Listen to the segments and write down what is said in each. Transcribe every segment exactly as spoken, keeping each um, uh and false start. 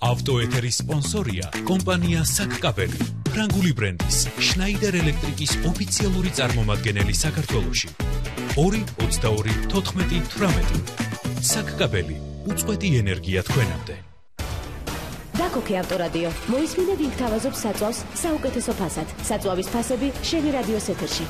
ავტოეთერის სპონსორია კომპანია საკკაბელი, ფრანგული ბრენდის შნაიდერ ელექტრიკის ოფიციალური წარმომადგენელი საქართველოში. ორი ოცდაორი თოთხმეტი თვრამეტი. საკკაბელი, უწყვეტი ენერგია თქვენამდე. დაკოქე ავტორადიო. მოისმინე ვინ გთავაზობს საწვავს საუკეთესო ფასად. საწვავის ფასები შენი რადიოს ეთერში.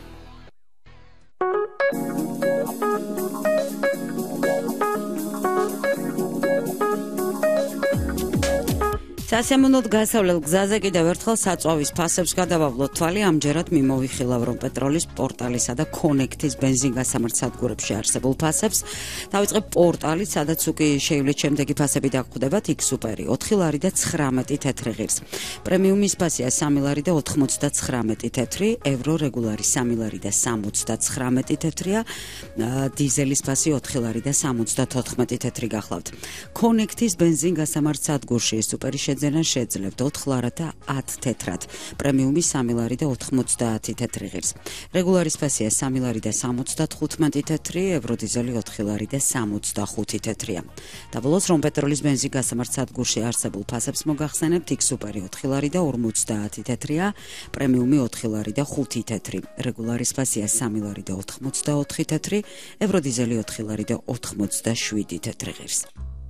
სასიამოვნოდ გასავლელ გზაზე კიდევ ერთხელ საწვავის ფასებს გადავავლოთ თვალი. ამჯერად მიმოვიხილავ რომ პეტროლის პორტალისა და კონექტის ბენზინგასამართ სადგურებში არსებულ ფასებს. დავიწყებ პორტალით, სადაც უკვე შეივლეთ შემდეგი ფასები დაგვხვდებათ. იქ სუპერი ოთხი ლარი და ცხრამეტი თეთრი ღირს. პრემიუმის ფასია სამი ლარი და ოთხმოცდაცხრამეტი თეთრი, ევრო რეგულარი სამი ლარი და სამოცდაცხრამეტი თეთრია, დიზელის ფასი ოთხი ლარი და სამოცდათოთხმეტი თეთრი გახლავთ. კონექტის ბენზინგასამართ სადგურში სუპერი შეძენა შეძლებთ ოთხ ლარად და ათ თეთრად. პრემიუმი სამი ლარი და ოთხმოცდაათი თეთრი ღირს. რეგულარის ფასია სამი ლარი და სამოცდათხუთმეტი თეთრი, ევრო დიზელი ოთხი ლარი და სამოცდახუთი თეთრია. და ბოლოს რომ პეტროლის ბენზინგასამართ სადგურში არსებულ ფასებს მოგახსენებთ, იქ სუპერი ოთხი ლარი და ორმოცდაათი თეთრია, პრემიუმი ოთხი ლარი და ხუთი თეთრი. რეგულარის ფასია სამი ლარი და ოთხმოცდაოთხი თეთრი, ევრო დიზელი ოთხი ლარი და ოთხმოცდაშვიდი თეთრი ღირს.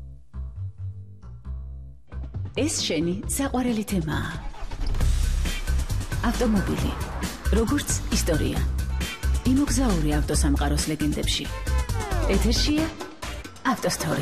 ეს შენი საყვარელი თემაა. ავტომობილი, როგორც ისტორია. იმოგზაური ავტოსამყაროს ლეგენდებში. ეთერშია ავტოსტორი.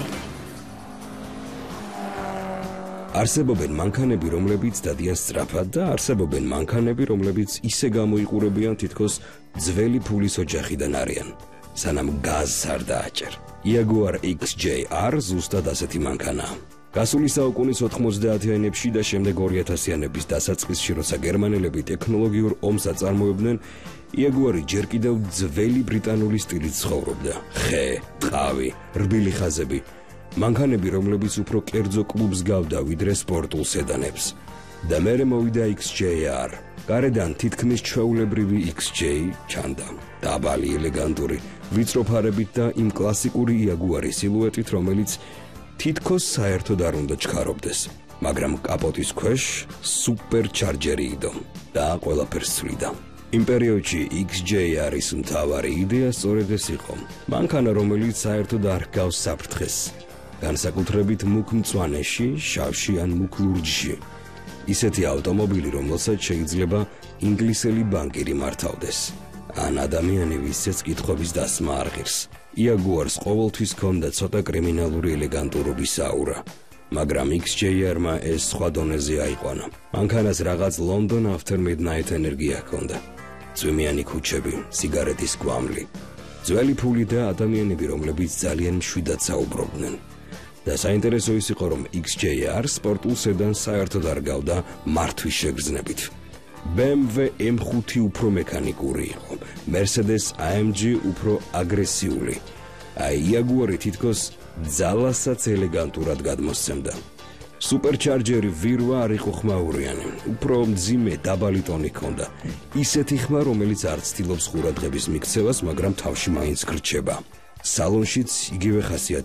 არსებობენ მანქანები, რომლებიც დადიან სწრაფად და არსებობენ მანქანები, რომლებიც ისე გამოიყურებიან, თითქოს ძველი ფულის ოჯახიდან არიან, სანამ გაზს არ დააჭერ. Jaguar ექს ჯეი არ ზუსტად ასეთი მანქანაა. გასული საუკუნის ოთხმოცდაათიანებში და შემდეგ ორი ათასიანების დასაწყისში, როცა გერმანელები ტექნოლოგიურ ომს აწარმოებდნენ, Jaguar-ი ჯერ კიდევ ძველი ბრიტანული სტილით ცხოვრობდა. ხე, ტყავი, რბილი ხაზები, მანქანები, რომლებიც უფრო კერძო კლუბს გავდა ვიდრე სპორტულ სედანებს. და მერე მოვიდა ექს ჯეი არ. გარედან თითქმის ჩვეულებრივი ექს ჯეი ჩანდა. დაბალი, ელეგანტური, ვიწრო ფარებით და იმ კლასიკური Jaguar-ის სილუეტით, რომელიც თითქოს საერთოდ არ უნდა ჩქარობდეს, მაგრამ კაპოტის ქვეშ სუპერჩარჯერი იდო და ყველაფერს ცვლიდა. იმ პერიოდში ექს ჯეი არის მთავარი იდეა სწორედ ეს იყო. მანქანა, რომელიც საერთოდ არ ჰგავს საფრთხეს, განსაკუთრებით მუქ მწვანეში, შავში ან მუქ ლურჯში. ისეთი ავტომობილი, რომელსაც შეიძლება ინგლისელი ბანკირი მართავდეს, ან ადამიანი, ვისაც კითხვების დასმა არ ღირს. Jaguar-ს ყოველთვის ჰქონდა ცოტა კრიმინალური ელეგანტურობის აურა, მაგრამ ექს ჯეი არ-მა ეს სხვა დონეზე აიყვანა. მანქანას რაღაც London After Midnight ენერგია ჰქონდა. წვიმიანი ქუჩები, სიგარეტის კვამლი, ძველი ფული და ადამიანები, რომლებიც ძალიან მშვიდად საუბრობდნენ. და საინტერესო ის იყო, რომ ექს ჯეი არ სპორტულ სედანს საერთოდ არ გავდა მართვის შეგრძნებით. ბე ემ ვე ემ ხუთი უფრო მექანიკური იყო, Mercedes A M G უფრო აგრესიული. აი Jaguar-ი თითქოს ძალასაც ელეგანტურად გადმოსცემდა. სუპერჩარჯერი ვირვა არ იყო ხმაურიანი, უფრო მძიმე დაბალი ტონი ჰქონდა. ისეთი ხმა, რომელიც არ ცდილობს ყურადღების მიქცევას, მაგრამ თავში მაინც გრჩება. სალონშიც იგივე ხასიათი